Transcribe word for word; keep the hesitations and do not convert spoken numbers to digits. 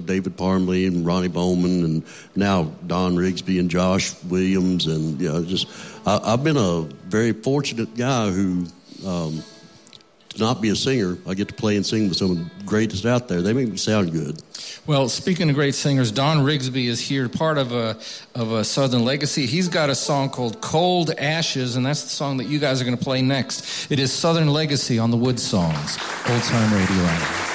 David Parmley and Ronnie Bowman, and now Don Rigsby and Josh Williams, and you know, just I, I've been a very fortunate guy who, um, to not be a singer, I get to play and sing with some of the greatest out there. They make me sound good. Well, speaking of great singers, Don Rigsby is here, part of a of a Southern Legacy. He's got a song called Cold Ashes, and that's the song that you guys are going to play next. It is Southern Legacy on the Wood Songs, Old Time Radio Hour.